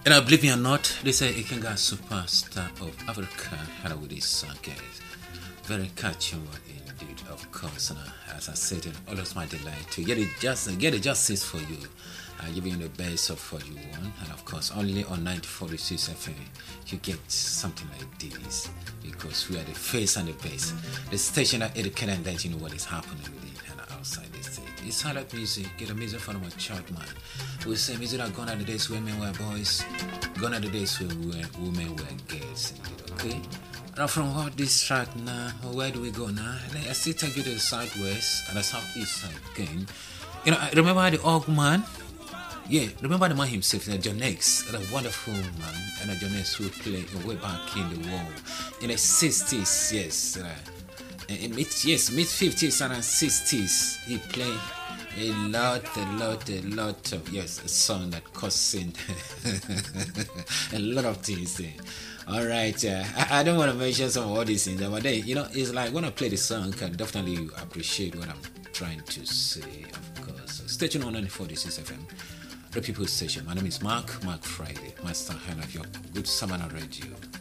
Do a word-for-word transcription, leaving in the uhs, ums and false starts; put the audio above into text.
And I believe me or not, they say Ikenga superstar of Africa had with his song, guys. Very catchy one indeed, of course. And uh, as I said, it always my delight to get it just get it justice for you. Uh, giving you the best of what you want, and of course, only on ninety forty-six F M you get something like this because we are the face and the base. The station that educate and let you know what is happening within and outside the state. It's hard like music, get a music from a child man. We say music that gone are the days where men were boys, gone are the days where women were girls. Okay? Now from what this track now, where do we go now? I still take you to the southwest and the southeast side again. You know, I remember the old man. Yeah, remember the man himself, uh, John X, a wonderful man, and uh, John X who played uh, way back in the world in the sixties, yes, uh, in mid, yes, mid fifties and sixties. He played a lot, a lot, a lot of yes, a song that caused a lot of things. Eh. All right, uh, I, I don't want to mention some of all these things, but they, you know, it's like when I play the song, I definitely appreciate what I'm trying to say. Of course, so stay tuned on ninety forty-six F M. The People's Station. My name is Mark, Mark Friday, Master Hand of your good Savannah Radio.